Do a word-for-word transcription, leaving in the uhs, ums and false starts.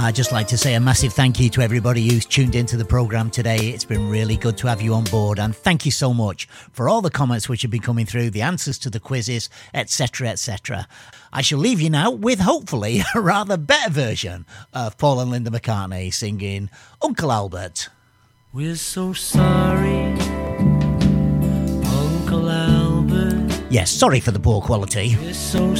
I'd just like to say a massive thank you to everybody who's tuned into the programme today. It's been really good to have you on board, and thank you so much for all the comments which have been coming through, the answers to the quizzes, et cetera, et cetera. I shall leave you now with, hopefully, a rather better version of Paul and Linda McCartney singing Uncle Albert. We're so sorry, Uncle Albert. Yes, sorry for the poor quality. We're so